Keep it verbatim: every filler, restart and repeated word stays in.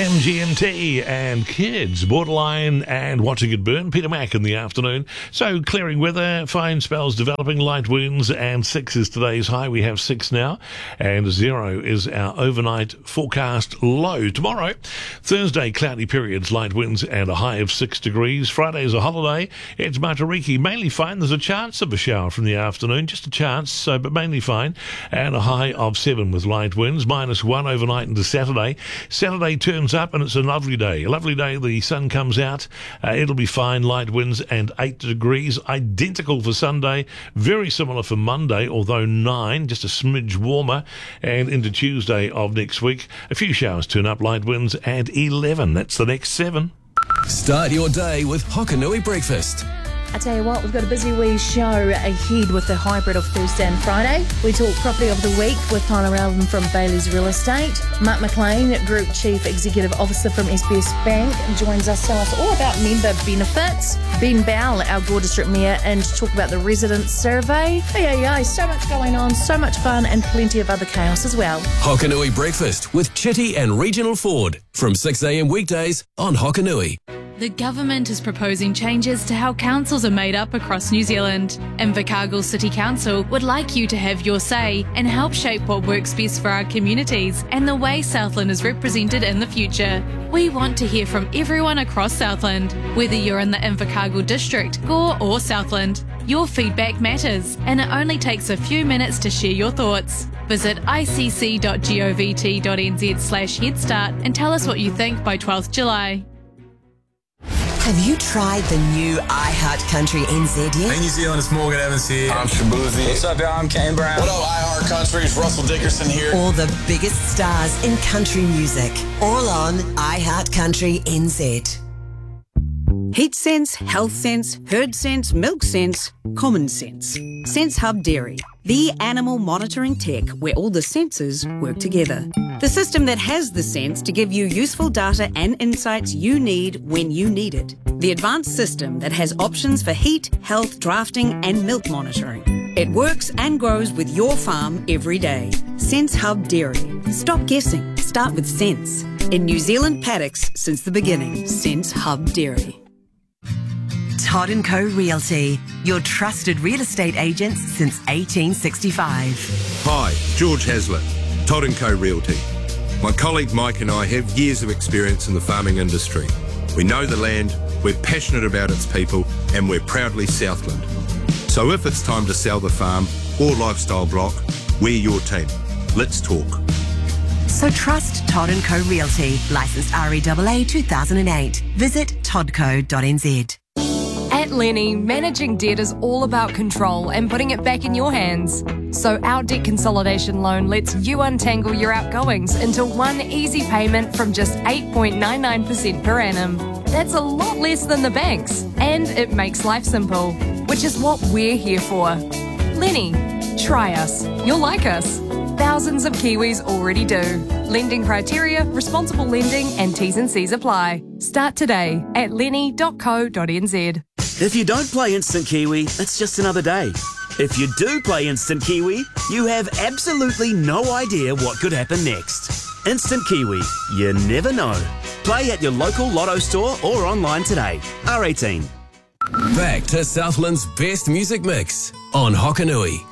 M G M T and Kids, Borderline and Watching It Burn. Peter Mack in the afternoon. So clearing weather, fine spells developing, light winds, and six is today's high. We have six now, and zero is our overnight forecast low. Tomorrow, Thursday, cloudy periods, light winds, and a high of six degrees. Friday is a holiday. It's Matariki, mainly fine. There's a chance of a shower from the afternoon, just a chance, so but mainly fine, and a high of seven with light winds, minus one overnight into Saturday. Saturday turns up and it's a lovely day. A lovely day, the sun comes out, uh, it'll be fine, light winds and eight degrees. Identical for Sunday, very similar for Monday, although nine, just a smidge warmer, and into Tuesday of next week, a few showers turn up, light winds and eleven. That's the next seven. Start your day with Hokanui Breakfast. I tell you what, we've got a busy wee show ahead with the hybrid of Thursday and Friday. We talk property of the week with Tyler Allen from Bailey's Real Estate. Mark McLean, Group Chief Executive Officer from S B S Bank, joins us to tell us all about member benefits. Ben Bowell, our Gore District Mayor, and to talk about the resident survey. Hey, hey, hey, so much going on, so much fun, and plenty of other chaos as well. Hokanui Breakfast with Chitty and Regional Ford from six a.m. weekdays on Hokanui. The government is proposing changes to how councils are made up across New Zealand. Invercargill City Council would like you to have your say and help shape what works best for our communities and the way Southland is represented in the future. We want to hear from everyone across Southland, whether you're in the Invercargill District, Gore or Southland. Your feedback matters, and it only takes a few minutes to share your thoughts. Visit icc.govt.nz slash headstart and tell us what you think by twelfth July. Have you tried the new iHeart Country N Z yet? Hey New Zealand, it's Morgan Evans here. I'm Shabuzi. What's up, y'all? I'm Kane Brown. What up, iHeart Country? It's Russell Dickerson here. All the biggest stars in country music, all on iHeart Country N Z. Heat sense, health sense, herd sense, milk sense, common sense. Sense Hub Dairy, the animal monitoring tech where all the sensors work together. The system that has the sense to give you useful data and insights you need when you need it. The advanced system that has options for heat, health, drafting and milk monitoring. It works and grows with your farm every day. Sense Hub Dairy. Stop guessing. Start with sense. In New Zealand paddocks since the beginning. Sense Hub Dairy. Todd and Co Realty, your trusted real estate agents since eighteen sixty-five. Hi, George Hasler, Todd and Co Realty. My colleague Mike and I have years of experience in the farming industry. We know the land, we're passionate about its people, and we're proudly Southland. So if it's time to sell the farm or lifestyle block, we're your team. Let's talk. So trust Todd and Co Realty, licensed R E A A two thousand eight. Visit toddco dot n z. At Lenny, managing debt is all about control and putting it back in your hands. So our debt consolidation loan lets you untangle your outgoings into one easy payment from just eight point nine nine percent per annum. That's a lot less than the banks, and it makes life simple, which is what we're here for. Lenny, try us. You'll like us. Thousands of Kiwis already do. Lending criteria, responsible lending and T's and C's apply. Start today at lenny dot co dot n z. If you don't play Instant Kiwi, it's just another day. If you do play Instant Kiwi, you have absolutely no idea what could happen next. Instant Kiwi, you never know. Play at your local Lotto store or online today. R eighteen. Back to Southland's best music mix on Hokanui.